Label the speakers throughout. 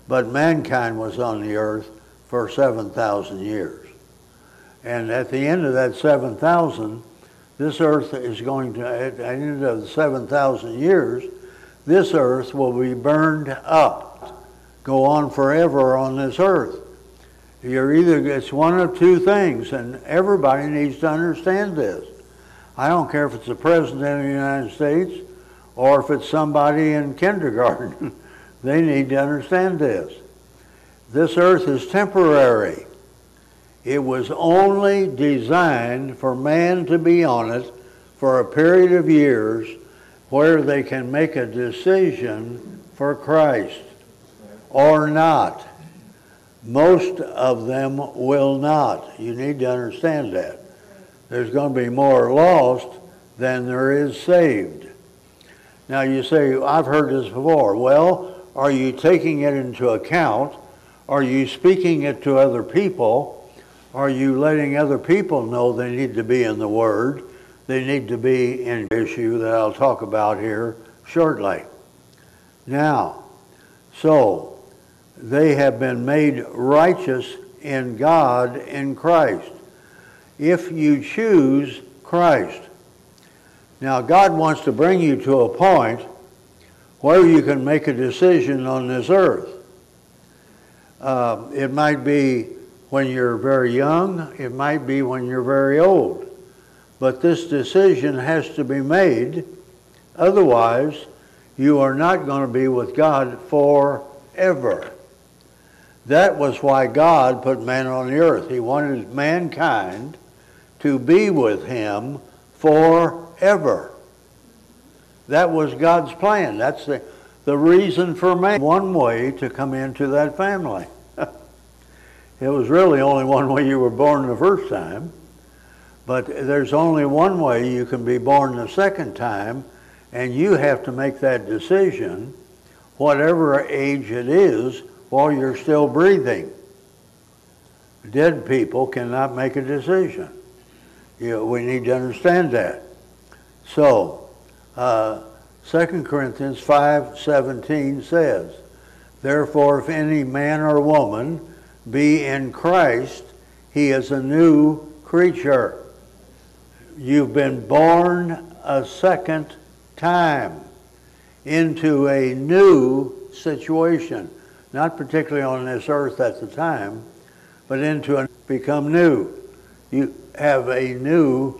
Speaker 1: but mankind was on the earth for 7,000 years. And at the end of that 7,000, this earth is going to, at the end of the 7,000 years, this earth will be burned up, go on forever on this earth. It's one of two things, and everybody needs to understand this. I don't care if it's the President of the United States or if it's somebody in kindergarten. They need to understand this. This earth is temporary. It was only designed for man to be on it for a period of years where they can make a decision for Christ or not. Most of them will not. You need to understand that. There's going to be more lost than there is saved. Now you say, I've heard this before. Well, are you taking it into account? Are you speaking it to other people? Are you letting other people know they need to be in the Word? They need to be in the issue that I'll talk about here shortly. Now, so they have been made righteous in God in Christ. If you choose Christ. Now, God wants to bring you to a point where you can make a decision on this earth. It might be when you're very young. It might be when you're very old. But this decision has to be made. Otherwise, you are not going to be with God forever. That was why God put man on the earth. He wanted mankind to be with him forever. That was God's plan. That's the reason for man. One way to come into that family. It was really only one way you were born the first time. But there's only one way you can be born the second time, and you have to make that decision, whatever age it is, while you're still breathing. Dead people cannot make a decision. We need to understand that. So, 2 Corinthians 5:17 says, therefore, if any man or woman be in Christ, he is a new creature. You've been born a second time into a new situation. Not particularly on this earth at the time, but become new. You have a new,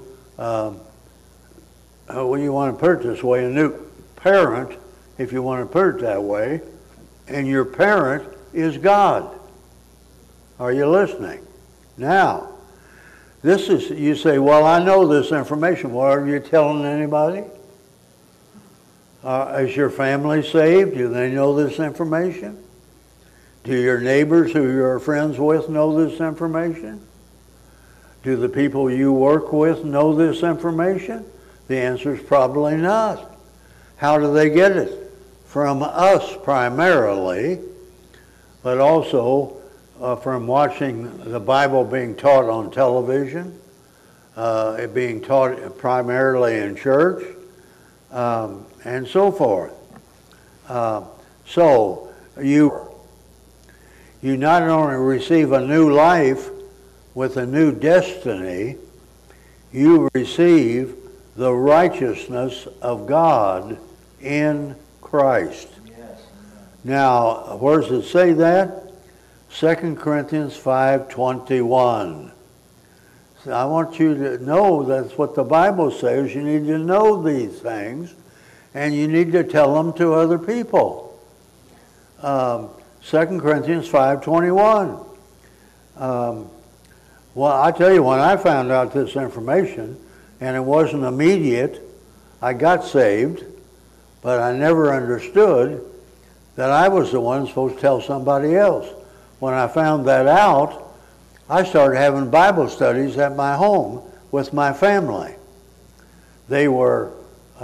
Speaker 1: when you want to put it this way, a new parent, if you want to put it that way, and your parent is God. Are you listening? Now, this is, you say, well, I know this information. Well, are you telling anybody? Is your family saved? Do they know this information? Do your neighbors who you're friends with know this information? Do the people you work with know this information? The answer is probably not. How do they get it? From us primarily, but also from watching the Bible being taught on television, it being taught primarily in church, and so forth. So you not only receive a new life with a new destiny, you receive the righteousness of God in Christ. Yes. Now, where does it say that? 2 Corinthians 5:21. So I want you to know that's what the Bible says. You need to know these things, and you need to tell them to other people. 2 Corinthians 5:21. Well, I tell you, when I found out this information, and it wasn't immediate, I got saved, but I never understood that I was the one supposed to tell somebody else. When I found that out, I started having Bible studies at my home with my family. They were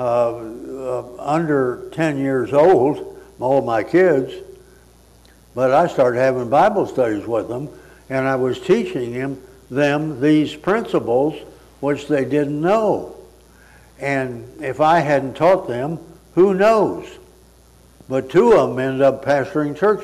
Speaker 1: under 10 years old, all my kids, but I started having Bible studies with them, and I was teaching them these principles which they didn't know. And if I hadn't taught them, who knows? But two of them ended up pastoring churches.